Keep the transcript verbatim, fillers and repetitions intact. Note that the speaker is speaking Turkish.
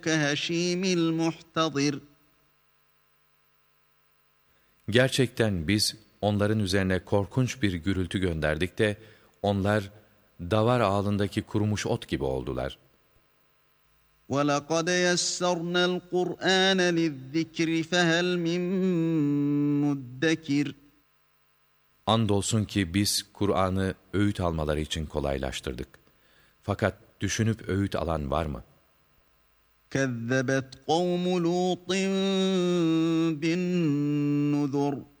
كهشيم المحتضر. Gerçekten biz onların üzerine korkunç bir gürültü gönderdik de onlar davar ağlındaki kurumuş ot gibi oldular. وَلَقَدْ يَسَّرْنَا الْقُرْآنَ لِلذِّكْرِ فَهَلْ مِن مُدَّكِرٍ. Andolsun ki biz Kur'an'ı öğüt almaları için kolaylaştırdık. Fakat düşünüp öğüt alan var mı? كَذَّبَتْ قَوْمُ لُوطٍ بِالنُّذُرِ.